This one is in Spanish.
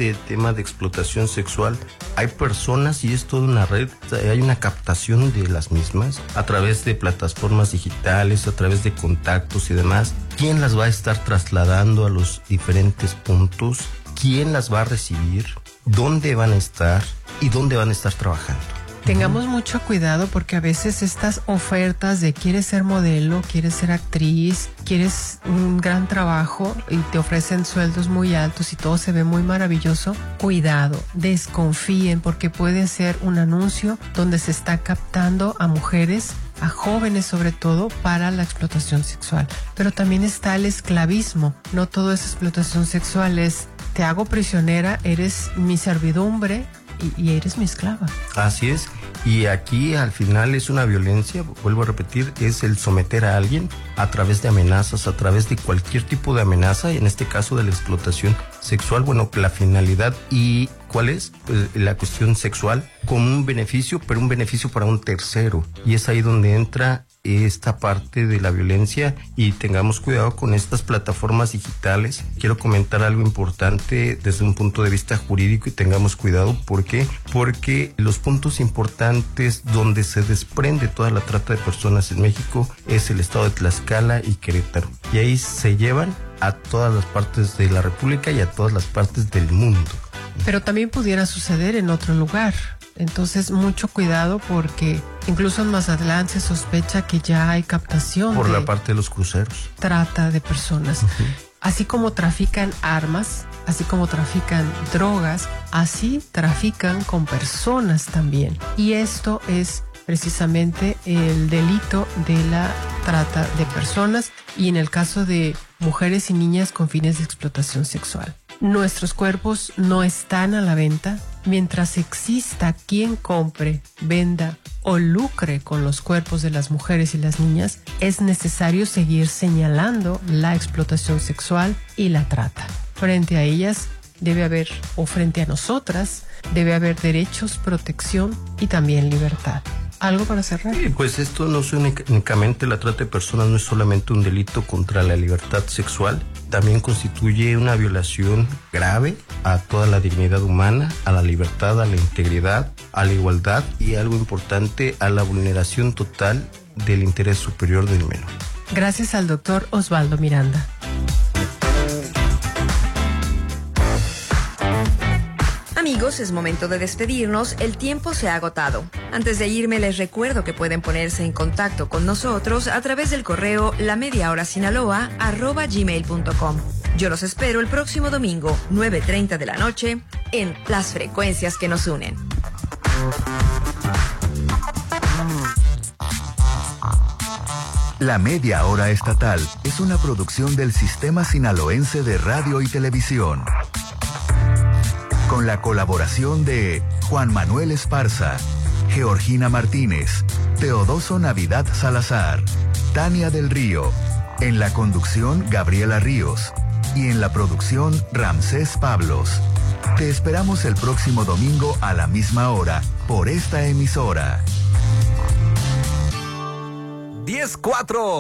este tema de explotación sexual, hay personas, y es toda una red, hay una captación de las mismas a través de plataformas digitales, a través de contactos y demás. ¿Quién las va a estar trasladando a los diferentes puntos? ¿Quién las va a recibir? ¿Dónde van a estar? ¿Y dónde van a estar trabajando? Tengamos mucho cuidado porque a veces estas ofertas de quieres ser modelo, quieres ser actriz, quieres un gran trabajo y te ofrecen sueldos muy altos y todo se ve muy maravilloso. Cuidado, desconfíen porque puede ser un anuncio donde se está captando a mujeres, a jóvenes sobre todo, para la explotación sexual. Pero también está el esclavismo. No todo es explotación sexual, es te hago prisionera, eres mi servidumbre y eres mi esclava. Así es, y aquí al final es una violencia, vuelvo a repetir, es el someter a alguien a través de amenazas, a través de cualquier tipo de amenaza, y en este caso de la explotación sexual, bueno, la finalidad y ¿cuál es? Pues la cuestión sexual como un beneficio, pero un beneficio para un tercero, y es ahí donde entra esta parte de la violencia, y tengamos cuidado con estas plataformas digitales. Quiero comentar algo importante desde un punto de vista jurídico y tengamos cuidado. ¿Por qué? Porque los puntos importantes donde se desprende toda la trata de personas en México es el estado de Tlaxcala y Querétaro, y ahí se llevan a todas las partes de la República y a todas las partes del mundo. Pero también pudiera suceder en otro lugar. Entonces, mucho cuidado porque incluso en Mazatlán se sospecha que ya hay captación por la parte de los cruceros. Trata de personas. Así como trafican armas, así como trafican drogas, así trafican con personas también. Y esto es precisamente el delito de la trata de personas y en el caso de mujeres y niñas con fines de explotación sexual. Nuestros cuerpos no están a la venta. Mientras exista quien compre, venda o lucre con los cuerpos de las mujeres y las niñas, es necesario seguir señalando la explotación sexual y la trata. Frente a ellas debe haber, o frente a nosotras, debe haber derechos, protección y también libertad. ¿Algo para cerrar? Sí, pues esto no es únicamente la trata de personas, no es solamente un delito contra la libertad sexual, también constituye una violación grave a toda la dignidad humana, a la libertad, a la integridad, a la igualdad y, algo importante, a la vulneración total del interés superior del menor. Gracias al doctor Osvaldo Miranda. Amigos, es momento de despedirnos, el tiempo se ha agotado. Antes de irme les recuerdo que pueden ponerse en contacto con nosotros a través del correo lamediahorasinaloa@gmail.com. Yo los espero el próximo domingo, 9:30 de la noche, en Las Frecuencias que nos unen. La Media Hora Estatal es una producción del Sistema Sinaloense de Radio y Televisión, con la colaboración de Juan Manuel Esparza, Georgina Martínez, Teodoso Navidad Salazar, Tania del Río, en la conducción Gabriela Ríos y en la producción Ramsés Pablos. Te esperamos el próximo domingo a la misma hora por esta emisora. 10-4